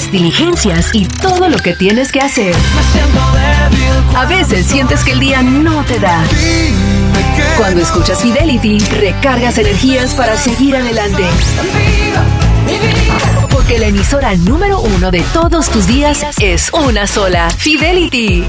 las diligencias y todo lo que tienes que hacer. A veces sientes que el día no te da. Cuando escuchas Fidelity, recargas energías para seguir adelante. Porque la emisora número 1 de todos tus días es una sola. Fidelity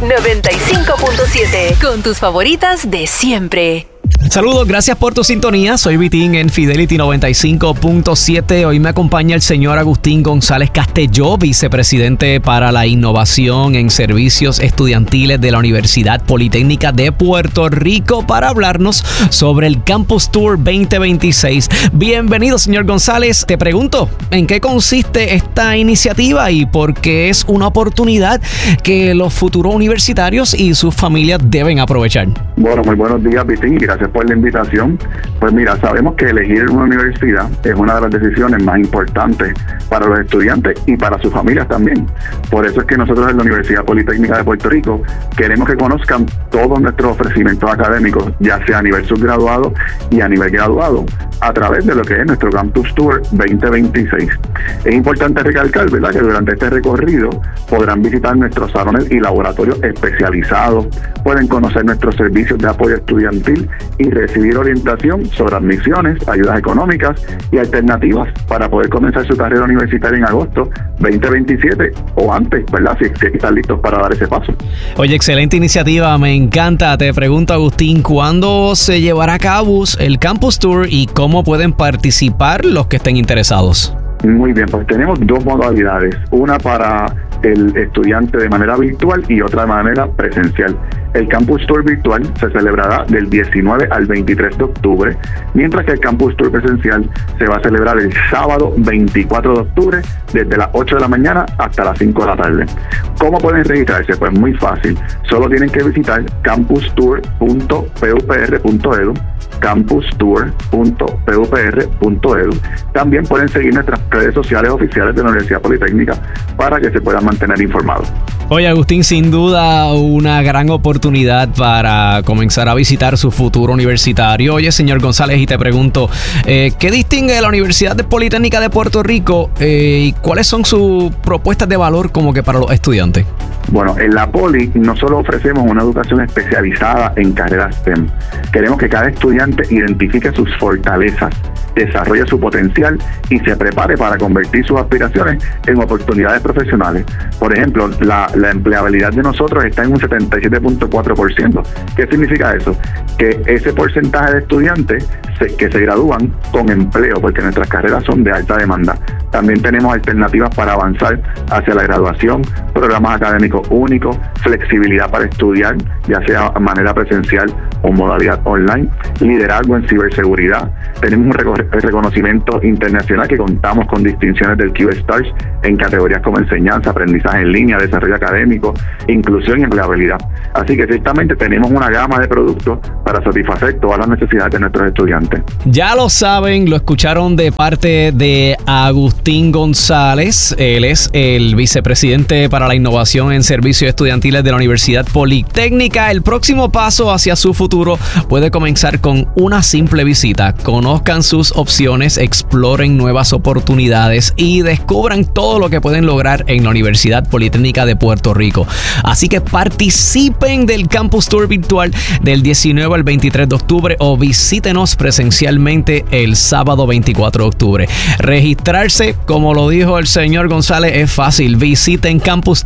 95.7, con tus favoritas de siempre. Saludos, gracias por tu sintonía. Soy Vitín en Fidelity 95.7. Hoy me acompaña el señor Agustín González Castelló, vicepresidente para la innovación en servicios estudiantiles de la Universidad Politécnica de Puerto Rico, para hablarnos sobre el Campus Tour 2026. Bienvenido, señor González. Te pregunto, ¿en qué consiste esta iniciativa y por qué es una oportunidad que los futuros universitarios y sus familias deben aprovechar? Bueno, muy buenos días, Vitín. Gracias por la invitación. Pues mira, sabemos que elegir una universidad es una de las decisiones más importantes para los estudiantes y para sus familias también. Por eso es que nosotros en la Universidad Politécnica de Puerto Rico queremos que conozcan todos nuestros ofrecimientos académicos, ya sea a nivel subgraduado y a nivel graduado, a través de lo que es nuestro Campus Tour 2026. Es importante recalcar, ¿verdad?, que durante este recorrido podrán visitar nuestros salones y laboratorios especializados, pueden conocer nuestros servicios de apoyo estudiantil y recibir orientación sobre admisiones, ayudas económicas y alternativas para poder comenzar su carrera universitaria en agosto 2027 o antes, ¿verdad?, si están listos para dar ese paso. Oye, excelente iniciativa, me encanta. Te pregunto, Agustín, ¿cuándo se llevará a cabo el Campus Tour y cómo pueden participar los que estén interesados? Muy bien, pues tenemos dos modalidades, una para el estudiante de manera virtual y otra de manera presencial. El Campus Tour virtual se celebrará del 19 al 23 de octubre, mientras que el Campus Tour presencial se va a celebrar el sábado 24 de octubre desde las 8 de la mañana hasta las 5 de la tarde. ¿Cómo pueden registrarse? Pues muy fácil, solo tienen que visitar campustour.pupr.edu, campustour.pupr.edu. También pueden seguir nuestras redes sociales oficiales de la Universidad Politécnica para que se puedan mantener informados. Oye, Agustín, sin duda una gran oportunidad para comenzar a visitar su futuro universitario. Oye, señor González, y te pregunto, ¿qué distingue a la Universidad Politécnica de Puerto Rico y cuáles son sus propuestas de valor como que para los estudiantes? Bueno, en la Poli no solo ofrecemos una educación especializada en carreras STEM. Queremos que cada estudiante identifique sus fortalezas, desarrolle su potencial y se prepare para convertir sus aspiraciones en oportunidades profesionales. Por ejemplo, la empleabilidad de nosotros está en un 77.4%. ¿Qué significa eso? Que ese porcentaje de estudiantes que se gradúan con empleo, porque nuestras carreras son de alta demanda. También tenemos alternativas para avanzar hacia la graduación, programas académicos únicos, flexibilidad para estudiar, ya sea de manera presencial o modalidad online, liderazgo en ciberseguridad. Tenemos un reconocimiento internacional que contamos con distinciones del Q-Stars en categorías como enseñanza, aprendizaje en línea, desarrollo académico, inclusión y empleabilidad. Así que ciertamente tenemos una gama de productos para satisfacer todas las necesidades de nuestros estudiantes. Ya lo saben, lo escucharon de parte de Agustín González. Él es el vicepresidente para la innovación en servicios estudiantiles de la Universidad Politécnica. El próximo paso hacia su futuro puede comenzar con una simple visita. Conozcan sus opciones, exploren nuevas oportunidades y descubran todo lo que pueden lograr en la Universidad Politécnica de Puerto Rico. Así que participen del Campus Tour virtual del 19 al 23 de octubre o visítenos presencialmente el sábado 24 de octubre. Registrarse, como lo dijo el señor González, es fácil. Visiten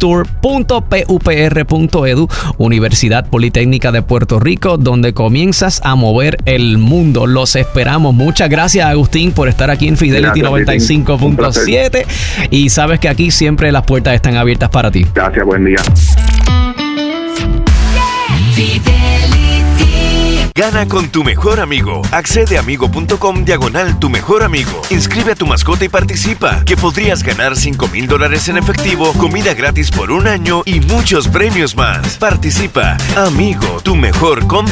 campustour.pupr.edu, Universidad Politécnica de Puerto Rico, donde comienzas a mover el mundo. Los esperamos. Muchas gracias, Agustín, por estar aquí en Fidelity 95.7. Y sabes que aquí siempre las puertas están abiertas para ti. Gracias, buen día. Gana con tu mejor amigo. Accede a amigo.com/tu mejor amigo. Inscribe a tu mascota y participa, que podrías ganar $5,000 en efectivo, comida gratis por un año y muchos premios más. Participa. Amigo, tu mejor compa.